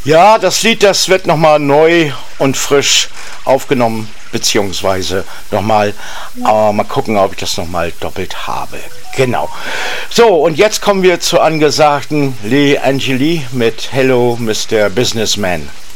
Ja, das Lied, das wird nochmal neu und frisch aufgenommen, beziehungsweise nochmal, mal gucken, ob ich das nochmal doppelt habe. Genau. So, und jetzt kommen wir zur angesagten Lee Angeli mit Hello, Mr. Businessman.